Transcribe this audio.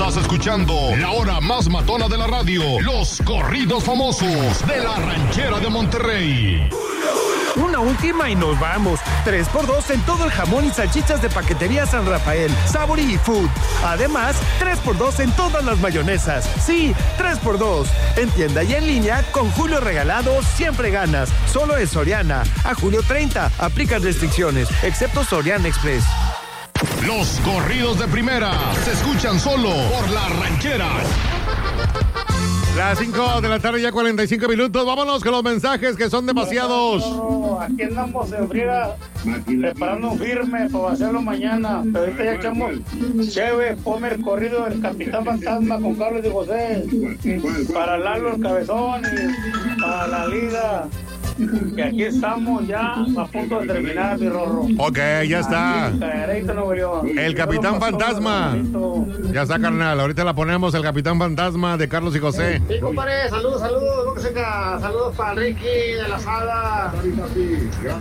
Estás escuchando la hora más matona de la radio, los corridos famosos de la Ranchera de Monterrey. Una última y nos vamos. 3x2 en todo el jamón y salchichas de Paquetería San Rafael, Saborí Food. Además, 3x2 en todas las mayonesas. Sí, 3x2. En tienda y en línea, con Julio Regalado, siempre ganas. Solo en Soriana. A julio 30. Aplican restricciones, excepto Soriana Express. Los corridos de primera se escuchan solo por la Ranchera. Las 5 de la tarde, ya 45 minutos. Vámonos con los mensajes que son demasiados. Aquí andamos en friega preparando un firme para hacerlo mañana. Pero ahorita ya echamos chévere, ponme el corrido del Capitán Fantasma con Carlos y José. Para Lalo el Cabezón y para la Liga. Que aquí estamos ya a punto de terminar, mi Rorro. Ok, ya está. El Capitán Fantasma. Ya está, carnal. Ahorita la ponemos, el Capitán Fantasma de Carlos y José. Sí, compadre, saludos, saludos para Ricky de la sala.